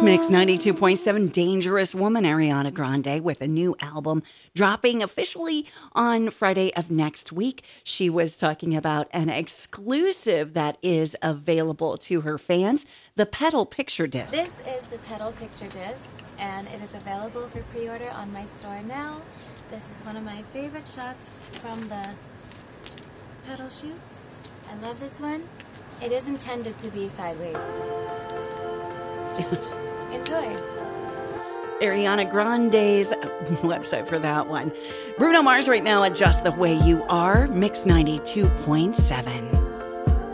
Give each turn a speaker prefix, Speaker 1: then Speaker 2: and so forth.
Speaker 1: It's Mix 92.7, Dangerous Woman, Ariana Grande, with a new album dropping officially on Friday of next week. She was talking about an exclusive that is available to her fans, the Petal Picture Disc.
Speaker 2: This is the Petal Picture Disc, and it is available for pre-order on my store now. This is one of my favorite shots from the Petal shoot. I love this one. It is intended to be sideways. Just enjoy.
Speaker 1: Ariana Grande's website for that one. Bruno Mars right now at Just the Way You Are, Mix 92.7.